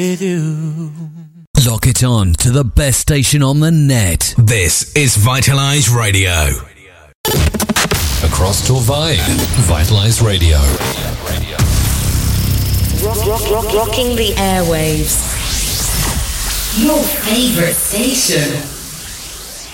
Lock it on to the best station on the net. This is Vitalize Radio. Across Torvay, Vitalize Radio. Rocking the airwaves. Your favorite station.